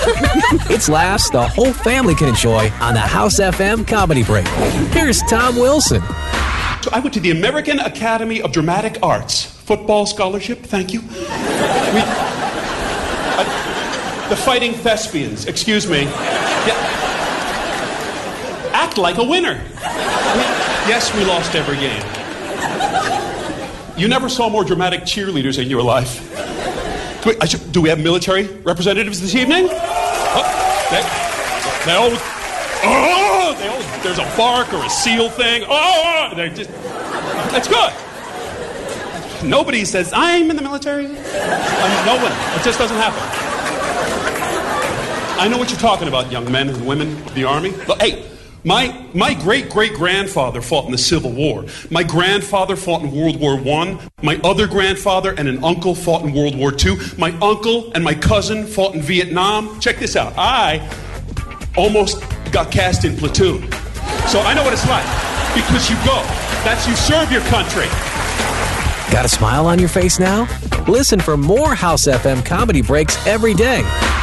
It's laughs the whole family can enjoy on the House FM Comedy Break. Here's Tom Wilson. So I went to the American Academy of Dramatic Arts. Football scholarship, thank you. The Fighting Thespians, excuse me. Yeah. Act like a winner. Yes, we lost every game. You never saw more dramatic cheerleaders in your life. Do we have military representatives this evening? There's a bark or a seal thing. That's good. Nobody says, I'm in the military. No one. It just doesn't happen. I know what you're talking about, young men and women of the Army. But, hey, my great-great-grandfather fought in the Civil War. My grandfather fought in World War I. My other grandfather and an uncle fought in World War II. My uncle and my cousin fought in Vietnam. Check this out. I almost got cast in Platoon. So I know what it's like. Because you go. You serve your country. Got a smile on your face now? Listen for more House FM Comedy Breaks every day